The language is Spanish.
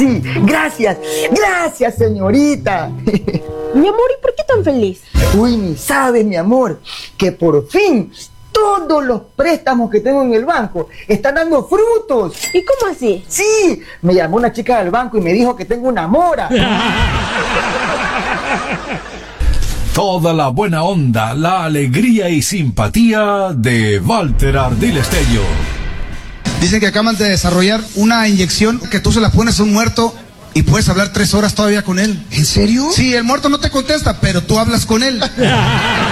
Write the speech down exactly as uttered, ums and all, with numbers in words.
Sí, gracias, gracias, señorita. Mi amor, ¿y por qué tan feliz? Uy, ni sabes, mi amor, que por fin todos los préstamos que tengo en el banco están dando frutos. ¿Y cómo así? Sí, me llamó una chica del banco y me dijo que tengo una mora. Toda la buena onda, la alegría y simpatía de Walter Ardil Estello. Dicen que acaban de desarrollar una inyección que tú se la pones a un muerto y puedes hablar tres horas todavía con él. ¿En serio? Sí, el muerto no te contesta, pero tú hablas con él.